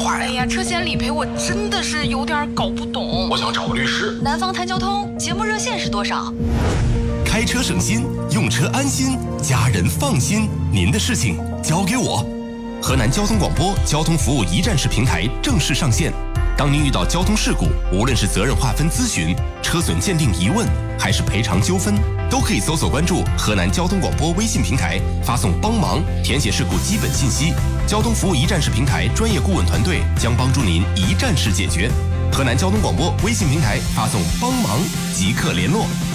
话。 哎呀，车险理赔我真的是有点搞不懂。 我想找个律师。 南方谈交通节目热线是多少？ 开车省心，用车安心，家人放心，您的事情交给我。河南交通广播交通服务一站式平台正式上线。当您遇到交通事故，无论是责任划分咨询、车损鉴定疑问，还是赔偿纠纷，都可以搜索关注河南交通广播微信平台，发送帮忙，填写事故基本信息。交通服务一站式平台专业顾问团队将帮助您一站式解决。河南交通广播微信平台发送帮忙即刻联络。